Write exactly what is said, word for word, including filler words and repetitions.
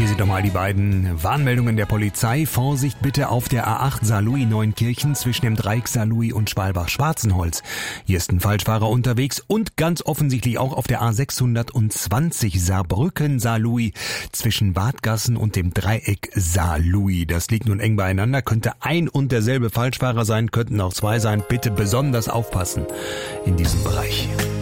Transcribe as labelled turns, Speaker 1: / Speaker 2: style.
Speaker 1: lese doch mal die beiden Warnmeldungen der Polizei. Vorsicht bitte auf der A acht Saarlouis-Neunkirchen zwischen dem Dreieck Saarlouis und Schwalbach-Schwarzenholz. Hier ist ein Falschfahrer unterwegs und ganz offensichtlich auch auf der A sechshundertzwanzig Saarbrücken-Saarlouis zwischen Wadgassen und dem Dreieck Saarlouis. Das liegt nun eng beieinander, könnte ein und derselbe Falschfahrer sein, könnten auch zwei sein. Bitte besonders aufpassen in diesem Bereich.